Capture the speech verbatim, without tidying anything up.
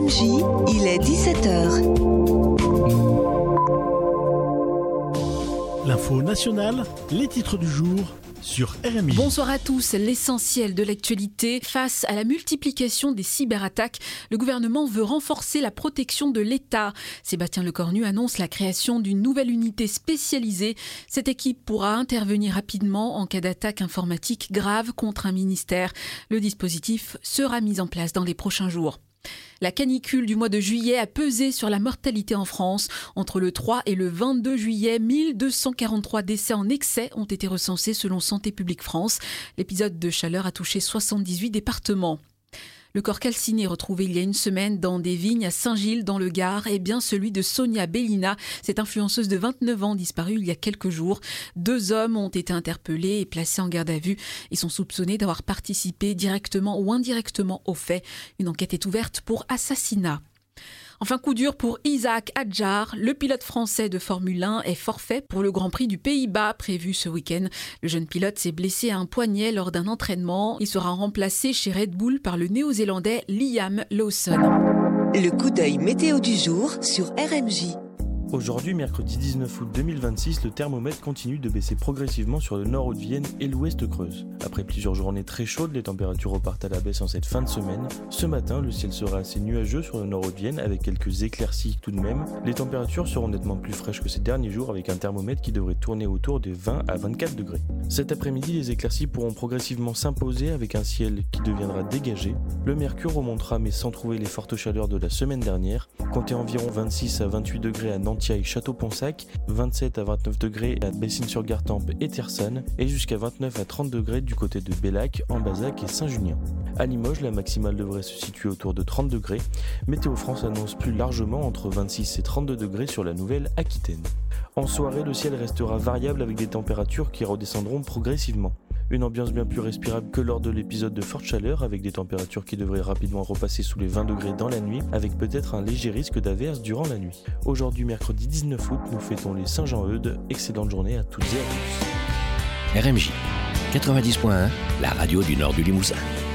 M J, il est dix-sept heures. L'info nationale, les titres du jour sur R M J. Bonsoir à tous. L'essentiel de l'actualité. Face à la multiplication des cyberattaques, le gouvernement veut renforcer la protection de l'État. Sébastien Lecornu annonce la création d'une nouvelle unité spécialisée. Cette équipe pourra intervenir rapidement en cas d'attaque informatique grave contre un ministère. Le dispositif sera mis en place dans les prochains jours. La canicule du mois de juillet a pesé sur la mortalité en France. Entre le trois et le vingt-deux juillet, mille deux cent quarante-trois décès en excès ont été recensés selon Santé publique France. L'épisode de chaleur a touché soixante-dix-huit départements. Le corps calciné retrouvé il y a une semaine dans des vignes à Saint-Gilles dans le Gard est bien celui de Sonia Bellina, cette influenceuse de vingt-neuf ans disparue il y a quelques jours. Deux hommes ont été interpellés et placés en garde à vue. Ils sont soupçonnés d'avoir participé directement ou indirectement aux faits. Une enquête est ouverte pour assassinat. Enfin, coup dur pour Isaac Hadjar. Le pilote français de Formule un est forfait pour le Grand Prix du Pays-Bas prévu ce week-end. Le jeune pilote s'est blessé à un poignet lors d'un entraînement. Il sera remplacé chez Red Bull par le néo-zélandais Liam Lawson. Le coup d'œil météo du jour sur R M J. Aujourd'hui, mercredi dix-neuf août deux mille vingt-six, le thermomètre continue de baisser progressivement sur le nord de Vienne et l'ouest Creuse. Après plusieurs journées très chaudes, les températures repartent à la baisse en cette fin de semaine. Ce matin, le ciel sera assez nuageux sur le nord de Vienne avec quelques éclaircies tout de même. Les températures seront nettement plus fraîches que ces derniers jours avec un thermomètre qui devrait tourner autour des vingt à vingt-quatre degrés. Cet après-midi, les éclaircies pourront progressivement s'imposer avec un ciel qui deviendra dégagé. Le mercure remontera mais sans trouver les fortes chaleurs de la semaine dernière. Comptez environ vingt-six à vingt-huit degrés à Nantes et Château-Ponsac, vingt-sept à vingt-neuf degrés à Bessines-sur-Gartempe et Tersanne et jusqu'à vingt-neuf à trente degrés du côté de Bellac, Ambazac et Saint-Junien. À Limoges, la maximale devrait se situer autour de trente degrés. Météo France annonce plus largement entre vingt-six et trente-deux degrés sur la Nouvelle-Aquitaine. En soirée, le ciel restera variable avec des températures qui redescendront progressivement. Une ambiance bien plus respirable que lors de l'épisode de forte chaleur avec des températures qui devraient rapidement repasser sous les vingt degrés dans la nuit avec peut-être un léger risque d'averse durant la nuit. Aujourd'hui, mercredi dix-neuf août, nous fêtons les Saint-Jean-Eudes. Excellente journée à toutes et à tous. R M J quatre-vingt-dix point un, la radio du nord du Limousin.